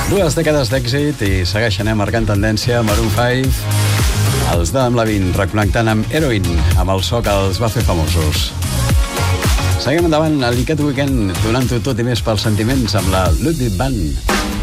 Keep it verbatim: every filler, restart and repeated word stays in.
Dues dècades d'èxit i segueixen eh, marcant tendència. Maroon cinc, els d'Adam Levine reconnectant amb Heroin, amb el so que els va fer famosos. Seguim endavant aquest weekend donant-ho tot i més pels sentiments amb la Ludwig Band.